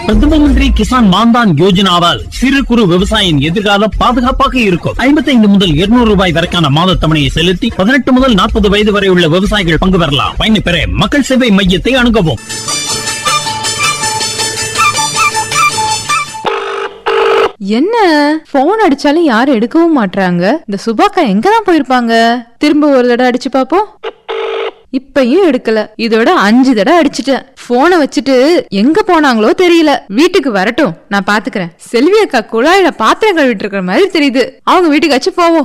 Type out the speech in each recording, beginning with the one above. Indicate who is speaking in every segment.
Speaker 1: பிரதம மந்திரி கிசான் மான்தான் யோஜனாவால் சிறு குறு விவசாயியின் எதிர்காலம் பாதுகாப்பாக இருக்கும். 55 முதல் 200 ரூபாய் வரைக்கான மாத தவணையை செலுத்தி 18 முதல் 40 வயது வரை உள்ள விவசாயிகள் பங்கு பெறலாம். பயனை பெற மக்கள் சேவை மையத்தை அணுகவும்.
Speaker 2: என்ன போன் அடிச்சாலும் யாரும் எடுக்கவும் மாட்டாங்க. இந்த சுபாக்கா எங்கதான் போயிருப்பாங்க? திரும்ப ஒரு தடவை அடிச்சு பாப்போம். இப்பயும் எடுக்கல. இதோட 5 தடவை அடிச்சுட்டேன். போனை வச்சுட்டு எங்க போனாங்களோ தெரியல. வீட்டுக்கு வரட்டும், நான் பாத்துக்கிறேன். செல்வி அக்கா குழாயில பாத்திரம் கழுவிட்டு இருக்கிற மாதிரி தெரியுது. அவங்க வீட்டுக்காச்சும் போவோம்.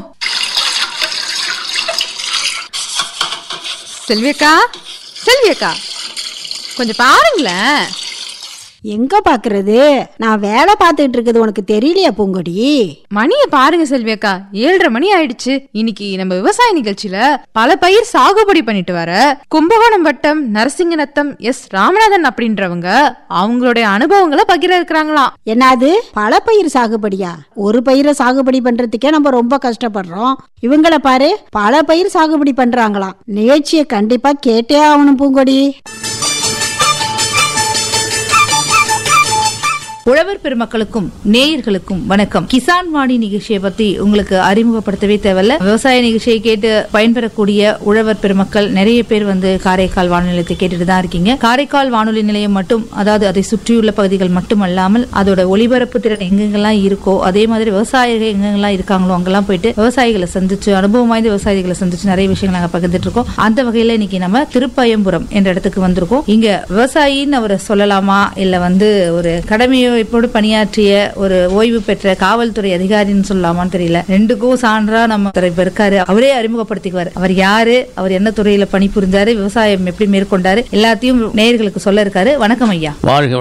Speaker 2: செல்வி அக்கா, செல்வி அக்கா, கொஞ்சம் பாருங்களேன்.
Speaker 3: எங்க பாக்குறது? நான் வேலை பார்த்துட்டு இருக்குது உனக்கு தெரியலையா பூங்கொடி?
Speaker 2: மணிய பாருங்க செல்வி அக்கா, 7:30 மணி ஆயிடுச்சு. இன்னைக்கு நம்ம விவசாய நிகழ்ச்சியில பல பயிர் சாகுபடி பண்ணிட்டு வர கும்பகோணம் வட்டம் நரசிங்கநத்தம் எஸ் ராமநாதன் அப்படின்றவங்க அவங்களுடைய அனுபவங்களை பகிர இருக்கிறாங்களாம்.
Speaker 3: என்னது பல பயிர் சாகுபடியா? ஒரு பயிரை சாகுபடி பண்றதுக்கே நம்ம ரொம்ப கஷ்டப்படுறோம். இவங்கள பாரு, பல பயிர் சாகுபடி பண்றாங்களாம். நிகழ்ச்சியை கண்டிப்பா கேட்டே ஆகணும் பூங்கொடி.
Speaker 4: உழவர் பெருமக்களுக்கும் நேயர்களுக்கும் வணக்கம். கிசான் வாணி நிகழ்ச்சியை பத்தி உங்களுக்கு அறிமுகப்படுத்தவே தேவையில்ல. விவசாய நிகழ்ச்சியை கேட்டு பயன்பெறக்கூடிய உழவர் பெருமக்கள் நிறைய பேர் காரைக்கால் வானொலி நிலையத்தை கேட்டுட்டு தான் இருக்கீங்க. காரைக்கால் வானொலி நிலையம் மட்டும், அதாவது அதை சுற்றியுள்ள பகுதிகள் மட்டும் அல்லாமல் அதோட ஒளிபரப்பு திறன் எங்கெங்கெல்லாம் இருக்கோ, அதே மாதிரி விவசாயிகள் எங்கெங்கெல்லாம் இருக்காங்களோ அங்கெல்லாம் போயிட்டு விவசாயிகளை சந்திச்சு, அனுபவம் வாய்ந்த விவசாயிகளை சந்திச்சு நிறைய விஷயங்கள் நாங்க பகிர்ந்துட்டு இருக்கோம். அந்த வகையில இன்னைக்கு நம்ம திருப்பயம்புரம் என்ற இடத்துக்கு வந்திருக்கோம். இங்க விவசாயின்னு அவரை சொல்லலாமா, இல்ல ஒரு கடமையோ இப்போது பணியாற்றிய ஒரு ஓய்வு பெற்ற காவல்துறை அதிகாரின்னு சொல்லலாமான்னு தெரியல. ரெண்டுக்கும் சான்றா நம்ம இருக்காரு. அவரே அறிமுகப்படுத்திக்குவார். அவர் யாரு, அவர் என்ன துறையில பணிபுரிஞ்சாரு, விவசாயம் எப்படி மேற்கொண்டாரு, எல்லாத்தையும் நேயர்களுக்கு சொல்ல இருக்காரு. வணக்கம் ஐயா.
Speaker 5: வாழ்க